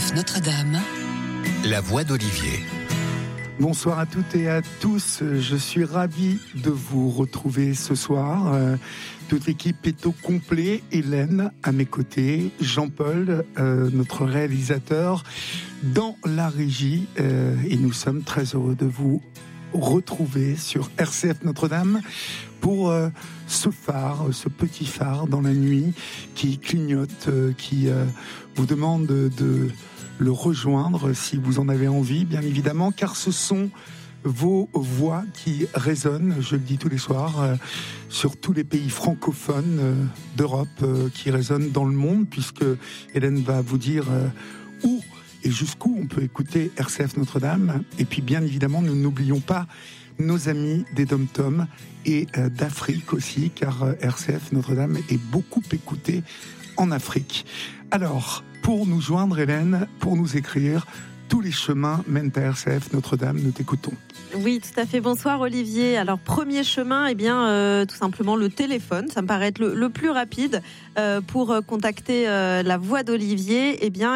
RCF Notre-Dame, la voix d'Olivier. Bonsoir à toutes et à tous, je suis ravi de vous retrouver ce soir. Toute l'équipe est au complet, Hélène à mes côtés, Jean-Paul, notre réalisateur, dans la régie. Et nous sommes très heureux de vous retrouver sur RCF Notre-Dame pour ce phare, ce petit phare dans la nuit qui clignote, qui vous demande de le rejoindre si vous en avez envie, bien évidemment, car ce sont vos voix qui résonnent, je le dis tous les soirs, sur tous les pays francophones d'Europe qui résonnent dans le monde, puisque Hélène va vous dire où et jusqu'où on peut écouter RCF Notre-Dame. Et puis bien évidemment, nous n'oublions pas nos amis des Dom-Tom et d'Afrique aussi, car RCF Notre-Dame est beaucoup écouté en Afrique. Alors, pour nous joindre, Hélène, pour nous écrire, tous les chemins mènent à RCF Notre-Dame, nous t'écoutons. Oui, tout à fait. Bonsoir Olivier. Alors, premier chemin, tout simplement le téléphone. Ça me paraît être le plus rapide pour contacter la voix d'Olivier.